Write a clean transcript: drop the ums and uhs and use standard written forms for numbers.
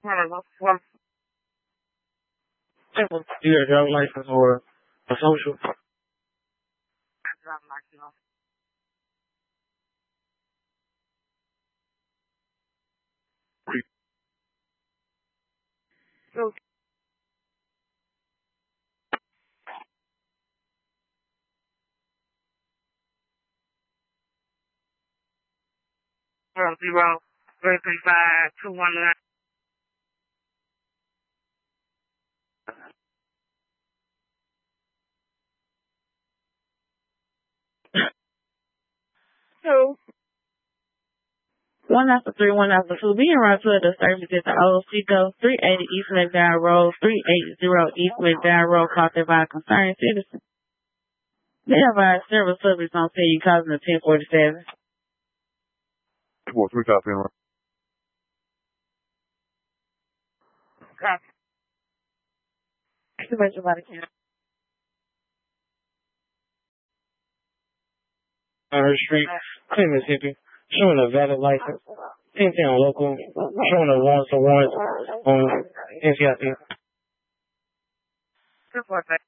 Do you have a driver's license or a social? So, 0-335-219. So, 1-3-1-2, being run to the service at the Old Seago, 380 East McDowell Road, 380 East McDowell Road, called by a concerned citizen. They have several subjects on scene you causing a 1047. Well, 3 copy. Copy. Too much about it. Street, Cleveland, Mississippi, showing a valid license, 10 on local, showing a warrant on NCIC.